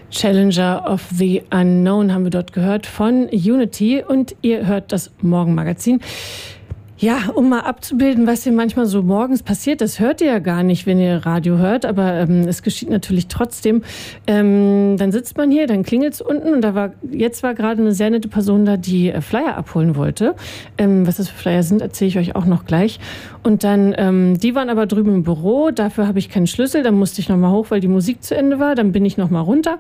Challenger of the Unknown haben wir dort gehört von Unity und ihr hört das Morgenmagazin. Ja, um mal abzubilden, was hier manchmal so morgens passiert, das hört ihr ja gar nicht, wenn ihr Radio hört, aber es geschieht natürlich trotzdem. Dann sitzt man hier, dann klingelt es unten und jetzt war gerade eine sehr nette Person da, die Flyer abholen wollte. Was das für Flyer sind, erzähle ich euch auch noch gleich. Und dann, die waren aber drüben im Büro, dafür habe ich keinen Schlüssel, dann musste ich nochmal hoch, weil die Musik zu Ende war, dann bin ich nochmal runter.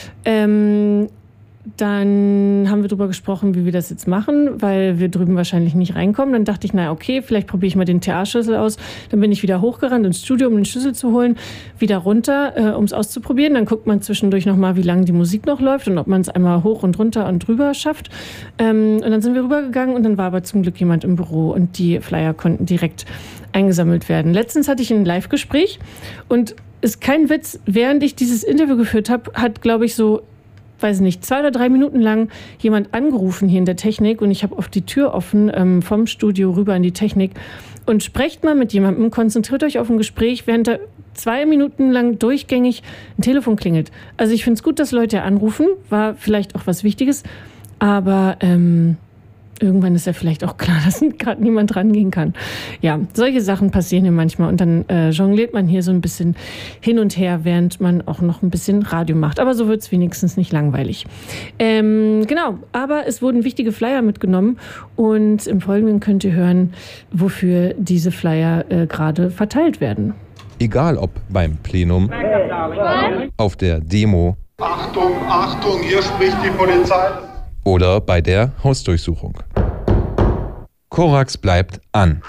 Dann haben wir darüber gesprochen, wie wir das jetzt machen, weil wir drüben wahrscheinlich nicht reinkommen. Dann dachte ich, naja, okay, vielleicht probiere ich mal den TA-Schlüssel aus. Dann bin ich wieder hochgerannt ins Studio, um den Schlüssel zu holen, wieder runter, um es auszuprobieren. Dann guckt man zwischendurch nochmal, wie lange die Musik noch läuft und ob man es einmal hoch und runter und drüber schafft. Und dann sind wir rübergegangen und dann war aber zum Glück jemand im Büro und die Flyer konnten direkt eingesammelt werden. Letztens hatte ich ein Live-Gespräch und ist kein Witz, während ich dieses Interview geführt habe, hat, glaube ich, so 2 oder 3 Minuten lang jemand angerufen hier in der Technik und ich habe auf die Tür offen vom Studio rüber in die Technik und sprecht mal mit jemandem, konzentriert euch auf ein Gespräch, während da 2 Minuten lang durchgängig ein Telefon klingelt. Also ich finde es gut, dass Leute anrufen, war vielleicht auch was Wichtiges, aber irgendwann ist ja vielleicht auch klar, dass gerade niemand rangehen kann. Ja, solche Sachen passieren hier manchmal und dann jongliert man hier so ein bisschen hin und her, während man auch noch ein bisschen Radio macht. Aber so wird es wenigstens nicht langweilig. Genau, aber es wurden wichtige Flyer mitgenommen und im Folgenden könnt ihr hören, wofür diese Flyer gerade verteilt werden. Egal ob beim Plenum, auf der Demo, Achtung, Achtung, hier spricht die Polizei. Oder bei der Hausdurchsuchung. Korax bleibt an.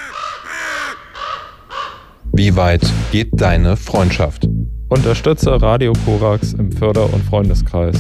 Wie weit geht deine Freundschaft? Unterstütze Radio Korax im Förder- und Freundeskreis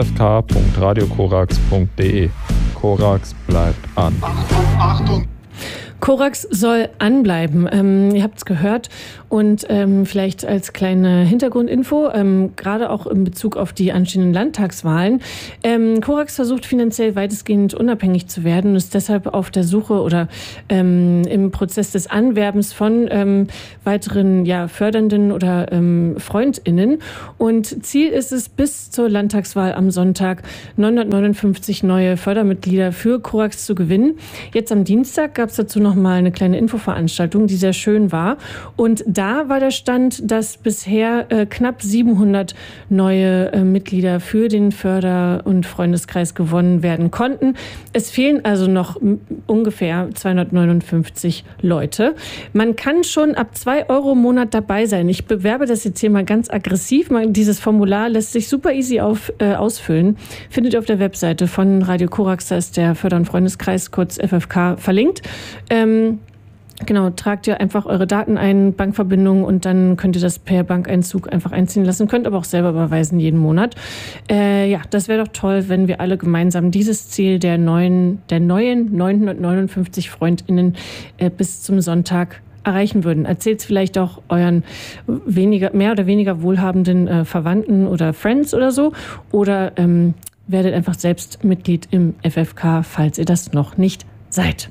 ffk.radiokorax.de. Korax bleibt an. Achtung, Achtung. Korax soll anbleiben. Ihr habt es gehört und vielleicht als kleine Hintergrundinfo, gerade auch in Bezug auf die anstehenden Landtagswahlen. Korax versucht finanziell weitestgehend unabhängig zu werden und ist deshalb auf der Suche oder im Prozess des Anwerbens von weiteren fördernden oder FreundInnen. Und Ziel ist es, bis zur Landtagswahl am Sonntag 959 neue Fördermitglieder für Korax zu gewinnen. Jetzt am Dienstag gab es dazu noch mal eine kleine Infoveranstaltung, die sehr schön war. Und da war der Stand, dass bisher knapp 700 neue Mitglieder für den Förder- und Freundeskreis gewonnen werden konnten. Es fehlen also noch ungefähr 259 Leute. Man kann schon ab 2 Euro im Monat dabei sein. Ich bewerbe das jetzt hier mal ganz aggressiv. Dieses Formular lässt sich super easy ausfüllen. Findet ihr auf der Webseite von Radio Korax, da ist der Förder- und Freundeskreis, kurz FFK, verlinkt. Genau, tragt ihr einfach eure Daten ein, Bankverbindung und dann könnt ihr das per Bankeinzug einfach einziehen lassen, könnt aber auch selber überweisen jeden Monat. Das wäre doch toll, wenn wir alle gemeinsam dieses Ziel der neuen 959 FreundInnen bis zum Sonntag erreichen würden. Erzählt es vielleicht auch euren mehr oder weniger wohlhabenden Verwandten oder Friends oder so oder werdet einfach selbst Mitglied im FFK, falls ihr das noch nicht seid.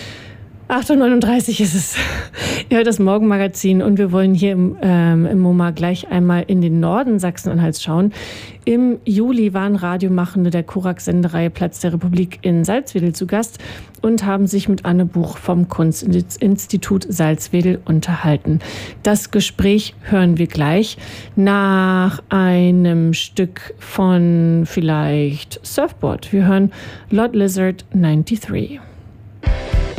8:39 Uhr ist es. Ihr hört das Morgenmagazin und wir wollen hier im MoMA gleich einmal in den Norden Sachsen-Anhalts schauen. Im Juli waren Radiomachende der Korax-Sendereihe Platz der Republik in Salzwedel zu Gast und haben sich mit Anne Buch vom Kunstinstitut Salzwedel unterhalten. Das Gespräch hören wir gleich nach einem Stück von vielleicht Surfboard. Wir hören Lord Lizard 93.